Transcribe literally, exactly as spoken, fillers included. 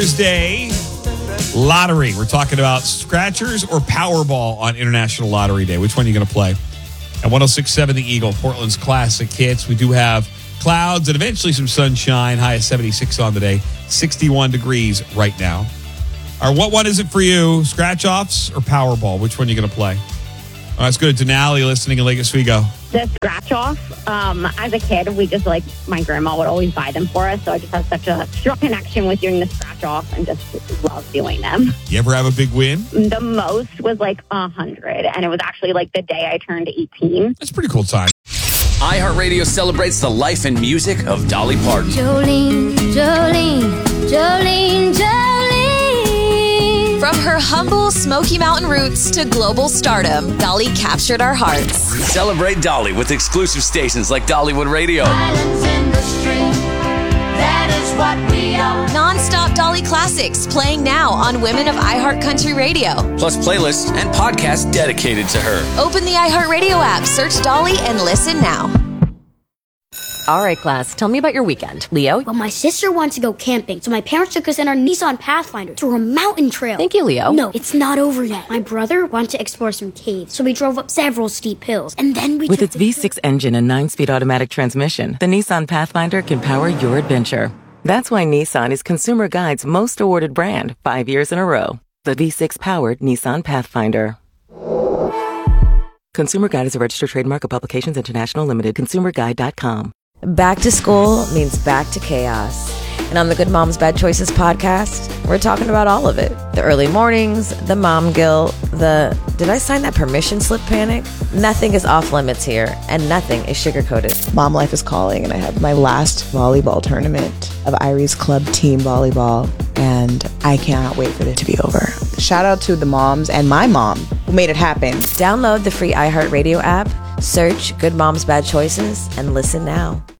Thursday lottery. We're talking about scratchers or Powerball on International Lottery Day. Which one are you going to play? At one oh six point seven The Eagle, Portland's classic hits. We do have clouds and eventually some sunshine. High of seventy-six on the day. sixty-one degrees right now. All right, what one is it for you? Scratch-offs or Powerball? Which one are you going to play? All right, let's go to Denali listening in Lake Oswego. The scratch-off, um, as a kid, we just, like, my grandma would always buy them for us, so I just have such a strong connection with doing the scratch-off and just love doing them. You ever have a big win? The most was, like, one hundred, and it was actually, like, the day I turned eighteen. That's a pretty cool time. iHeartRadio celebrates the life and music of Dolly Parton. Jolene, Jolene, Jolene, Jolene. From her humble Smoky Mountain roots to global stardom, Dolly captured our hearts. Celebrate Dolly with exclusive stations like Dollywood Radio. Islands in the stream, that is what we are. Non-stop Dolly classics playing now on Women of iHeart Country Radio. Plus playlists and podcasts dedicated to her. Open the iHeartRadio app, search Dolly, and listen now. All right, class, tell me about your weekend. Leo? Well, my sister wants to go camping, so my parents took us in our Nissan Pathfinder through a mountain trail. Thank you, Leo. No, it's not over yet. My brother wanted to explore some caves, so we drove up several steep hills, and then we With took its V six engine and nine-speed automatic transmission, the Nissan Pathfinder can power your adventure. That's why Nissan is Consumer Guide's most awarded brand, five years in a row. The V six-powered Nissan Pathfinder. Consumer Guide is a registered trademark of Publications International Limited. consumer guide dot com. Back to school means back to chaos. And on the Good Moms Bad Choices podcast, we're talking about all of it. The early mornings, the mom guilt, the did I sign that permission slip panic? Nothing is off limits here, and nothing is sugar-coated. Mom life is calling, and I have my last volleyball tournament of Irie's Club Team Volleyball, and I cannot wait for it to be over. Shout out to the moms and my mom who made it happen. Download the free iHeartRadio app, search Good Moms Bad Choices, and listen now.